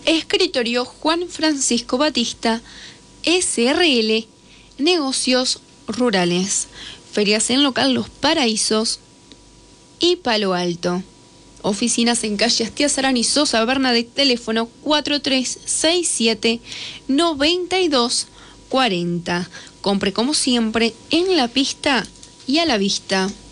Escritorio Juan Francisco Batista, SRL, Negocios Rurales. Ferias en local Los Paraísos y Palo Alto. Oficinas en calle Astiazarán y Sosa Bernadette, teléfono 4367-9240. Compre como siempre en la pista y a la vista.